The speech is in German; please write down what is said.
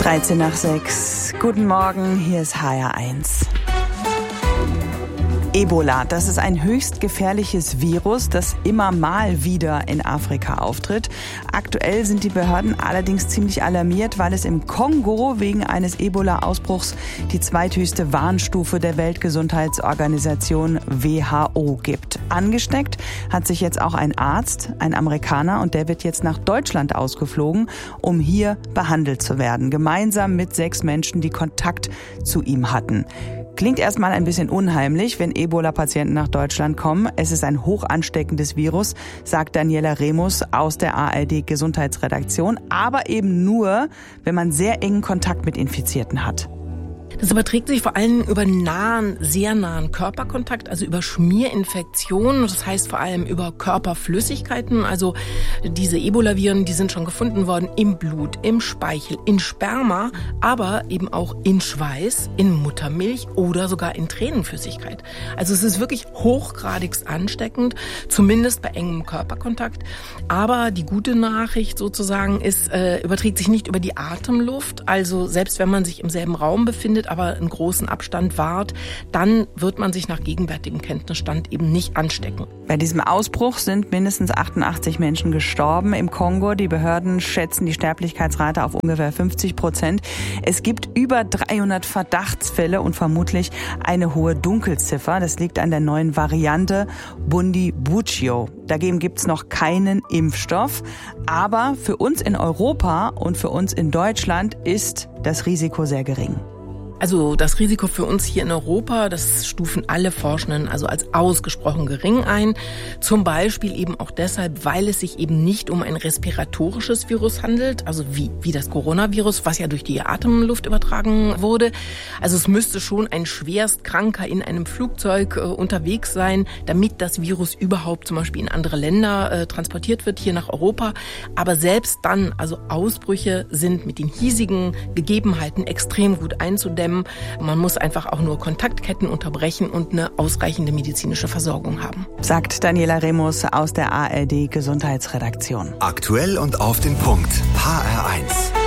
13:06. Guten Morgen, hier ist HR1. Ebola, das ist ein höchst gefährliches Virus, das immer mal wieder in Afrika auftritt. Aktuell sind die Behörden allerdings ziemlich alarmiert, weil es im Kongo wegen eines Ebola-Ausbruchs die zweithöchste Warnstufe der Weltgesundheitsorganisation WHO gibt. Angesteckt hat sich jetzt auch ein Arzt, ein Amerikaner, und der wird jetzt nach Deutschland ausgeflogen, um hier behandelt zu werden, gemeinsam mit 6 Menschen, die Kontakt zu ihm hatten. Klingt erstmal ein bisschen unheimlich, wenn Ebola-Patienten nach Deutschland kommen. Es ist ein hoch ansteckendes Virus, sagt Daniela Remus aus der ARD-Gesundheitsredaktion. Aber eben nur, wenn man sehr engen Kontakt mit Infizierten hat. Das überträgt sich vor allem über sehr nahen Körperkontakt, also über Schmierinfektionen. Das heißt vor allem über Körperflüssigkeiten. Also diese Ebola-Viren, die sind schon gefunden worden im Blut, im Speichel, in Sperma, aber eben auch in Schweiß, in Muttermilch oder sogar in Tränenflüssigkeit. Also es ist wirklich hochgradigst ansteckend, zumindest bei engem Körperkontakt. Aber die gute Nachricht sozusagen ist, überträgt sich nicht über die Atemluft. Also selbst wenn man sich im selben Raum befindet, aber einen großen Abstand wahrt, dann wird man sich nach gegenwärtigem Kenntnisstand eben nicht anstecken. Bei diesem Ausbruch sind mindestens 88 Menschen gestorben im Kongo. Die Behörden schätzen die Sterblichkeitsrate auf ungefähr 50%. Es gibt über 300 Verdachtsfälle und vermutlich eine hohe Dunkelziffer. Das liegt an der neuen Variante Bundibugyo. Dagegen gibt's noch keinen Impfstoff. Aber für uns in Europa und für uns in Deutschland ist das Risiko sehr gering. Also das Risiko für uns hier in Europa, das stufen alle Forschenden also als ausgesprochen gering ein. Zum Beispiel eben auch deshalb, weil es sich eben nicht um ein respiratorisches Virus handelt, also wie das Coronavirus, was ja durch die Atemluft übertragen wurde. Also es müsste schon ein Schwerstkranker in einem Flugzeug unterwegs sein, damit das Virus überhaupt zum Beispiel in andere Länder transportiert wird, hier nach Europa. Aber selbst dann, also Ausbrüche sind mit den hiesigen Gegebenheiten extrem gut einzudämmen. Man muss einfach auch nur Kontaktketten unterbrechen und eine ausreichende medizinische Versorgung haben. Sagt Daniela Remus aus der ARD Gesundheitsredaktion. Aktuell und auf den Punkt. HR1.